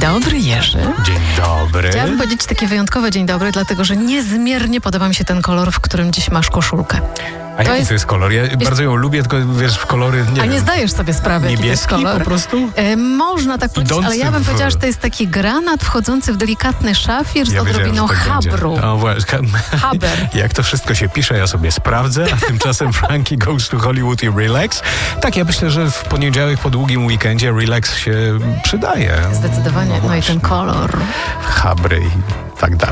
dobry, Jerzy. Dzień dobry. Chciałabym powiedzieć takie wyjątkowe dzień dobry, dlatego że niezmiernie podoba mi się ten kolor, w którym dziś masz koszulkę. A jaki to jest kolor? Ja bardzo ją lubię, tylko wiesz, w kolory nie zdajesz sobie sprawy, jaki to jest kolor. po prostu? Można tak powiedzieć, ale ja bym powiedziała, że to jest taki granat wchodzący w delikatny szafir z odrobiną habru. O, właśnie. Haber. Jak to wszystko się pisze, ja sobie sprawdzę, a tymczasem Frankie goes to Hollywood i relax. Tak, ja myślę, że w poniedziałek po długim weekendzie relax się przydaje. Zdecydowanie. No i ten kolor. Habry i tak dalej.